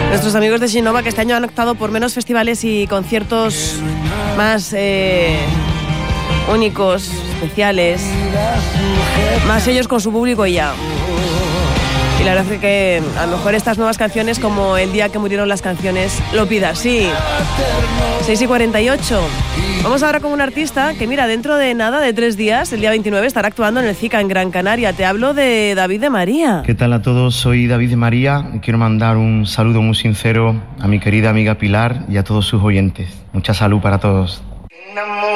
Nuestros amigos de Sinova, que este año han optado por menos festivales y conciertos más únicos, especiales, más ellos con su público y ya. Y la verdad es que a lo mejor estas nuevas canciones, como El día que murieron las canciones, lo pida así. 6:48. Vamos ahora con un artista que, mira, dentro de nada, de 3 días, el día 29, estará actuando en el CICA en Gran Canaria. Te hablo de David de María. ¿Qué tal a todos? Soy David de María y quiero mandar un saludo muy sincero a mi querida amiga Pilar y a todos sus oyentes. Mucha salud para todos.